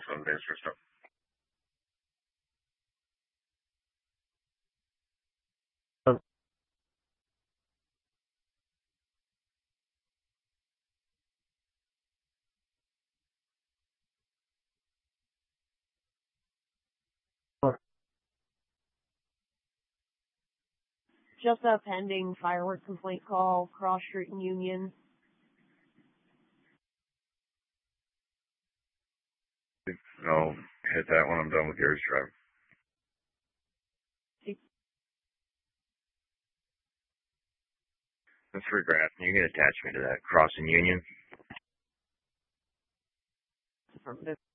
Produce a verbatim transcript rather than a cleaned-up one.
some days or so. Just a pending fireworks complaint call, Cross Street and Union. I'll hit that when I'm done with yours, Drive. Mister McGrath, you can attach me to that. Cross and Union. Affirmative.